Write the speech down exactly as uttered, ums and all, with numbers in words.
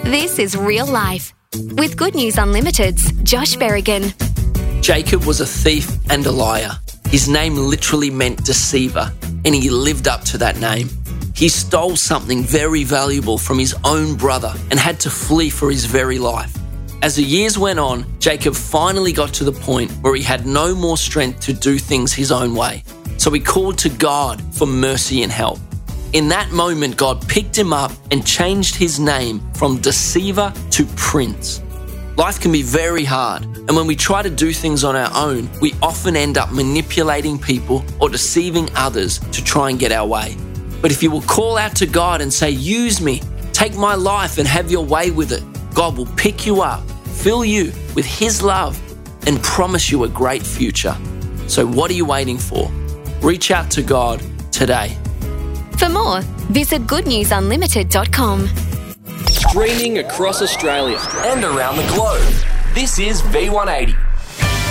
This is Real Life with Good News Unlimited's Josh Berrigan. Jacob was a thief and a liar. His name literally meant deceiver, and he lived up to that name. He stole something very valuable from his own brother and had to flee for his very life. As the years went on, Jacob finally got to the point where he had no more strength to do things his own way. So he called to God for mercy and help. In that moment, God picked him up and changed his name from deceiver to prince. Life can be very hard, and when we try to do things on our own, we often end up manipulating people or deceiving others to try and get our way. But if you will call out to God and say, "Use me, take my life and have your way with it," God will pick you up, fill you with His love, and promise you a great future. So what are you waiting for? Reach out to God today. For more, visit good news unlimited dot com. Streaming across Australia and around the globe. This is V one eighty.